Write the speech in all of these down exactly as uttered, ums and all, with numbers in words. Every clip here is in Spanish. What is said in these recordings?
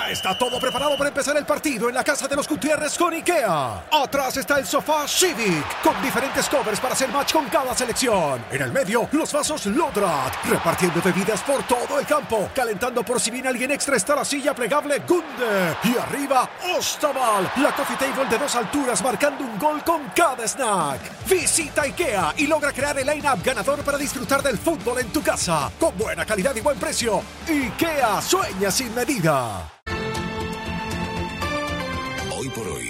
Ya está todo preparado para empezar el partido en la casa de los Gutiérrez con IKEA. Atrás está el sofá Civic, con diferentes covers para hacer match con cada selección. En el medio, los vasos Lodrat, repartiendo bebidas por todo el campo. Calentando por si viene alguien extra está la silla plegable Gunde. Y arriba, Ostaval, la coffee table de dos alturas marcando un gol con cada snack. Visita IKEA y logra crear el line-up ganador para disfrutar del fútbol en tu casa. Con buena calidad y buen precio. IKEA, sueña sin medida. Hoy por hoy,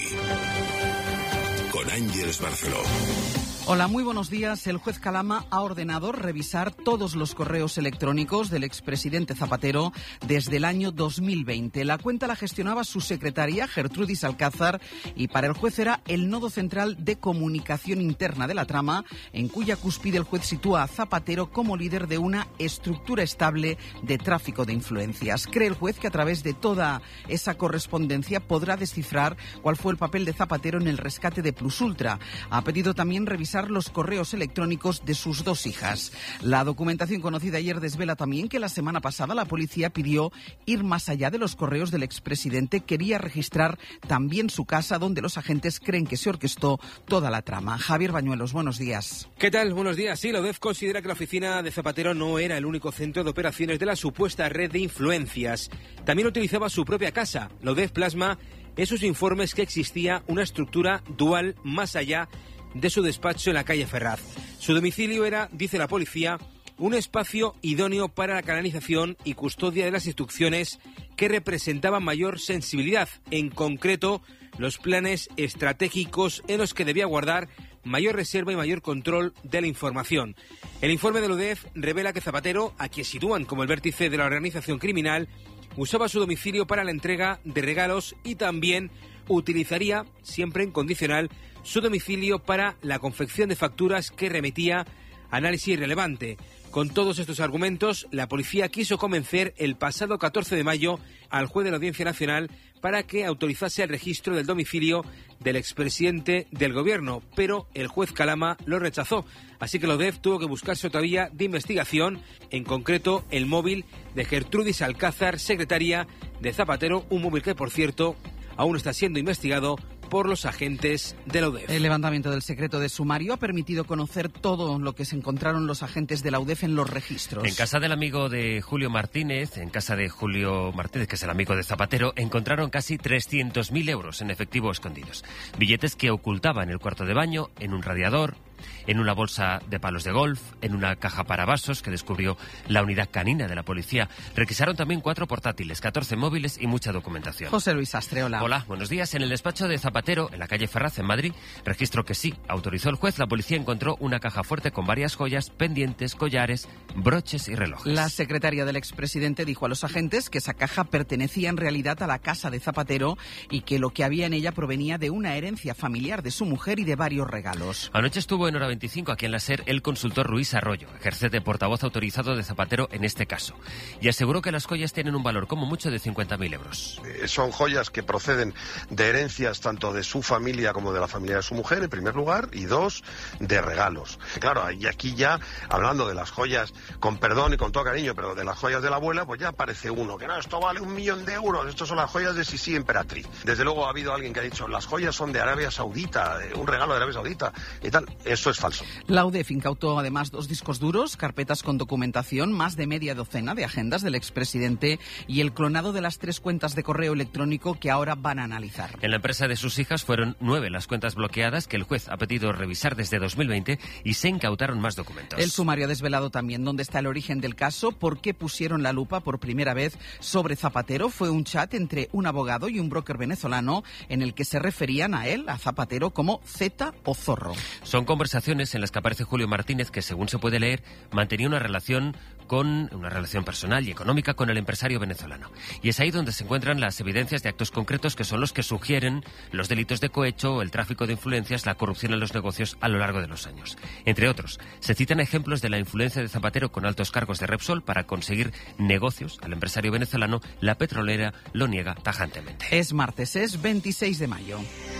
con Ángeles Barceló. Hola, muy buenos días. El juez Calama ha ordenado revisar todos los correos electrónicos del expresidente Zapatero desde el año dos mil veinte. La cuenta la gestionaba su secretaria, Gertrudis Alcázar, y para el juez era el nodo central de comunicación interna de la trama, en cuya cúspide el juez sitúa a Zapatero como líder de una estructura estable de tráfico de influencias. Cree el juez que a través de toda esa correspondencia podrá descifrar cuál fue el papel de Zapatero en el rescate de Plus Ultra. Ha pedido también revisar los correos electrónicos de sus dos hijas. La documentación conocida ayer desvela también que la semana pasada la policía pidió ir más allá de los correos del expresidente. Quería registrar también su casa, donde los agentes creen que se orquestó toda la trama. Javier Bañuelos, buenos días. ¿Qué tal? Buenos días. Sí, la U D E F considera que la oficina de Zapatero no era el único centro de operaciones de la supuesta red de influencias. También utilizaba su propia casa. La U D E F plasma en sus informes que existía una estructura dual más allá de su despacho en la calle Ferraz. Su domicilio era, dice la policía, un espacio idóneo para la canalización y custodia de las instrucciones que representaban mayor sensibilidad, en concreto los planes estratégicos en los que debía guardar mayor reserva y mayor control de la información. El informe de la U D E F revela que Zapatero, a quien sitúan como el vértice de la organización criminal, usaba su domicilio para la entrega de regalos y también utilizaría, siempre en condicional, su domicilio para la confección de facturas que remitía a análisis irrelevante. Con todos estos argumentos, la policía quiso convencer el pasado catorce de mayo al juez de la Audiencia Nacional para que autorizase el registro del domicilio del expresidente del gobierno, pero el juez Calama lo rechazó. Así que la U D E F tuvo que buscarse otra vía de investigación, en concreto el móvil de Gertrudis Alcázar, secretaria de Zapatero, un móvil que, por cierto, aún está siendo investigado por los agentes de la U D E F. El levantamiento del secreto de sumario ha permitido conocer todo lo que se encontraron los agentes de la U D E F en los registros. En casa del amigo de Julio Martínez, en casa de Julio Martínez, que es el amigo de Zapatero, encontraron casi trescientos mil euros en efectivo escondidos. Billetes que ocultaba en el cuarto de baño, en un radiador, en una bolsa de palos de golf, en una caja para vasos que descubrió la unidad canina de la policía. Requisaron también cuatro portátiles, catorce móviles y mucha documentación. José Luis Astre, hola. Hola, buenos días. En el despacho de Zapatero, en la calle Ferraz, en Madrid, registro que sí autorizó el juez, la policía encontró una caja fuerte con varias joyas, pendientes, collares, broches y relojes. La secretaria del expresidente dijo a los agentes que esa caja pertenecía en realidad a la casa de Zapatero y que lo que había en ella provenía de una herencia familiar de su mujer y de varios regalos. Anoche estuvo en Hora veinticinco, aquí en la SER, el consultor Ruiz Arroyo, ejerce de portavoz autorizado de Zapatero en este caso, y aseguró que las joyas tienen un valor como mucho de cincuenta mil euros. Eh, son joyas que proceden de herencias tanto de su familia como de la familia de su mujer, en primer lugar, y dos, de regalos. Claro, y aquí ya, hablando de las joyas, con perdón y con todo cariño, pero de las joyas de la abuela, pues ya aparece uno, que no, esto vale un millón de euros, estos son las joyas de Sisi Emperatriz. Desde luego ha habido alguien que ha dicho, las joyas son de Arabia Saudita, un regalo de Arabia Saudita, y tal. Eso es falso. La U D E F incautó además dos discos duros, carpetas con documentación, más de media docena de agendas del expresidente y el clonado de las tres cuentas de correo electrónico que ahora van a analizar. En la empresa de sus hijas fueron nueve las cuentas bloqueadas que el juez ha pedido revisar desde dos mil veinte y se incautaron más documentos. El sumario ha desvelado también dónde está el origen del caso, por qué pusieron la lupa por primera vez sobre Zapatero. Fue un chat entre un abogado y un broker venezolano en el que se referían a él, a Zapatero, como Z o Zorro. Son conversaciones en las que aparece Julio Martínez, que según se puede leer, mantenía una relación con una relación personal y económica con el empresario venezolano. Y es ahí donde se encuentran las evidencias de actos concretos que son los que sugieren los delitos de cohecho, el tráfico de influencias, la corrupción en los negocios a lo largo de los años. Entre otros, se citan ejemplos de la influencia de Zapatero con altos cargos de Repsol para conseguir negocios al empresario venezolano. La petrolera lo niega tajantemente. Es martes, es veintiséis de mayo.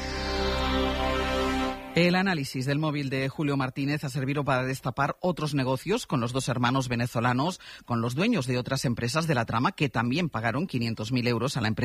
El análisis del móvil de Julio Martínez ha servido para destapar otros negocios con los dos hermanos venezolanos, con los dueños de otras empresas de la trama que también pagaron quinientos mil euros a la empresa